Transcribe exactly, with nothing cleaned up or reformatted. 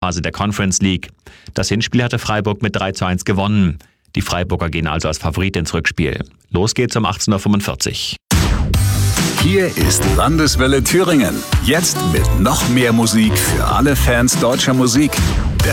Gruppenphase der Conference League. Das Hinspiel hatte Freiburg mit drei zu eins gewonnen. Die Freiburger gehen also als Favorit ins Rückspiel. Los geht's um achtzehn Uhr fünfundvierzig. Hier ist Landeswelle Thüringen. Jetzt mit noch mehr Musik für alle Fans deutscher Musik.